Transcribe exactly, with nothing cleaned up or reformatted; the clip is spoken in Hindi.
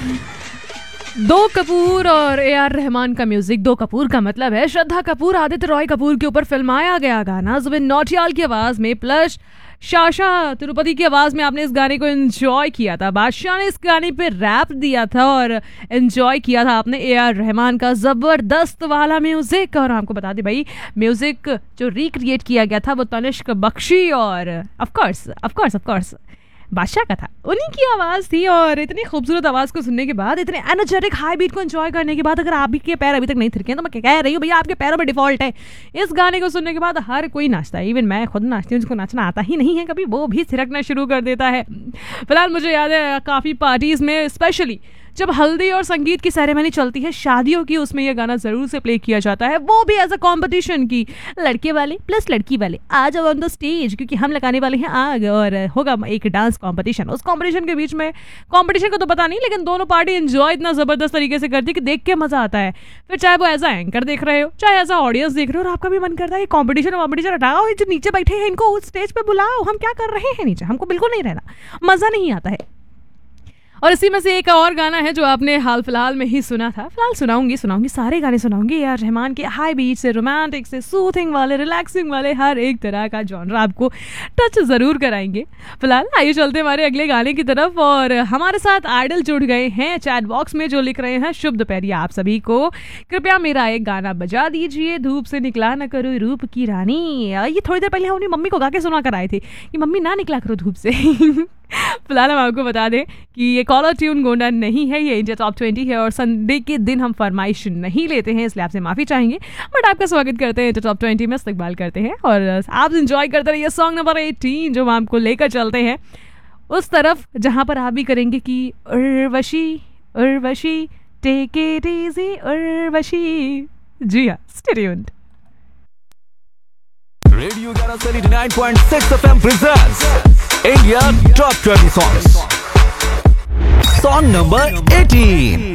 दो कपूर और ए आर रहमान का म्यूजिक। दो कपूर का मतलब है श्रद्धा कपूर, आदित्य रॉय कपूर के ऊपर फिल्माया गया गाना। जुबिन नौटियाल की आवाज में प्लस शाशा तिरुपति की आवाज में आपने इस गाने को एंजॉय किया था। बादशाह ने इस गाने पे रैप दिया था और एंजॉय किया था आपने ए आर रहमान का जबरदस्त वाला म्यूजिक। और आपको बता दें भाई, म्यूजिक जो रिक्रिएट किया गया था वो तनिष्क बख्शी और of course of course of course बादशाह का था, उन्हीं की आवाज़ थी। और इतनी खूबसूरत आवाज़ को सुनने के बाद, इतने एनर्जेटिक हाई बीट को एंजॉय करने के बाद, अगर आप भी के पैर अभी तक नहीं थिरके हैं तो मैं कह रही हूँ भैया आपके पैरों में डिफॉल्ट है। इस गाने को सुनने के बाद हर कोई नाचता है, इवन मैं खुद नाचती हूँ, जिसको नाचना आता ही नहीं है कभी, वो भी थिरकना शुरू कर देता है। फिलहाल मुझे याद है काफ़ी पार्टीज़ में, स्पेशली जब हल्दी और संगीत की सेरेमनी चलती है शादियों की, उसमें यह गाना जरूर से प्ले किया जाता है, वो भी एज अ कंपटीशन की लड़के वाले प्लस लड़की वाले आ जाओ ऑन द स्टेज, क्योंकि हम लगाने वाले हैं आग और होगा एक डांस कंपटीशन। उस कंपटीशन के बीच में, कंपटीशन को तो पता नहीं, लेकिन दोनों पार्टी एंजॉय इतना जबरदस्त तरीके से करती है कि देख के मजा आता है। फिर चाहे वो एज अ एंकर देख रहे हो, चाहे एज अ ऑडियंस देख रहे हो, और आपका भी मन करता है कॉम्पिटिशन वॉम्पिटिशन हटाओ, जो नीचे बैठे हैं इनको उस स्टेज पे बुलाओ, हम क्या कर रहे हैं नीचे, हमको बिल्कुल नहीं रहना, मजा नहीं आता है। और इसी में से एक और गाना है जो आपने हाल फिलहाल में ही सुना था। फिलहाल सुनाऊंगी सुनाऊंगी सारे गाने सुनाऊंगी यार, रहमान के हाई बीट से रोमांटिक से सूथिंग वाले, रिलैक्सिंग वाले, हर एक तरह का जॉनर आपको टच ज़रूर कराएंगे। फिलहाल आइए चलते हमारे अगले गाने की तरफ। और हमारे साथ आइडल जुड़ गए हैं चैट बॉक्स में, जो लिख रहे हैं शुभ दोपहर आप सभी को, कृपया मेरा एक गाना बजा दीजिए, धूप से निकला न करो रूप की रानी। ये थोड़ी देर पहले हम अपनी मम्मी को गा के सुना कर आए थे कि मम्मी ना निकला करो धूप से। फिलहाल हम आपको बता दें कि ये कॉलर ट्यून गोंडा नहीं है, ये इंडिया टॉप ट्वेंटी है और संडे के दिन हम फरमाइश नहीं लेते हैं, इसलिए आपसे माफ़ी चाहेंगे। बट आपका स्वागत करते हैं इंडिया टॉप ट्वेंटी में, इस्तकबाल करते हैं और आप इंजॉय करते रहिए सॉन्ग नंबर एटीन, जो हम आपको लेकर चलते हैं उस तरफ जहाँ पर आप भी करेंगे कि Urvashi Urvashi take it easy Urvashi. जी हाँ, स्टे ट्यून्ड। रेडियो ग्यारह सौ नवासी पॉइंट छह FM presents India top twenty songs. Song number eighteen.